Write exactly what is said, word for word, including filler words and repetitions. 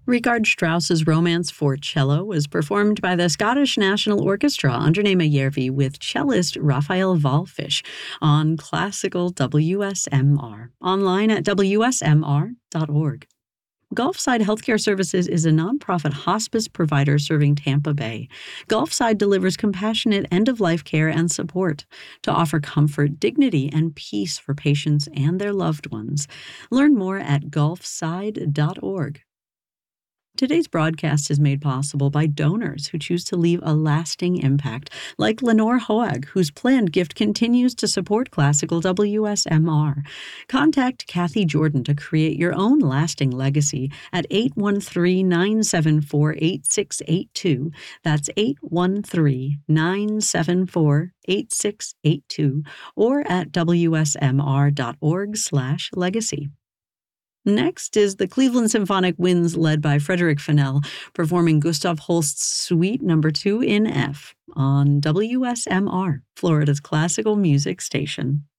Richard Strauss's Romance for Cello was performed by the Scottish National Orchestra under Nema Järvi with cellist Raphael Wallfisch on Classical W S M R, online at w s m r dot org. Gulfside Healthcare Services is a nonprofit hospice provider serving Tampa Bay. Gulfside delivers compassionate end-of-life care and support to offer comfort, dignity, and peace for patients and their loved ones. Learn more at gulfside dot org. Today's broadcast is made possible by donors who choose to leave a lasting impact, like Lenore Hoag, whose planned gift continues to support Classical W S M R. Contact Kathy Jordan to create your own lasting legacy at eight one three, nine seven four, eight six eight two. That's eight one three, nine seven four, eight six eight two, or at w s m r dot org slash legacy. Next is the Cleveland Symphonic Winds, led by Frederick Fennell, performing Gustav Holst's Suite Number two in F on W S M R, Florida's classical music station.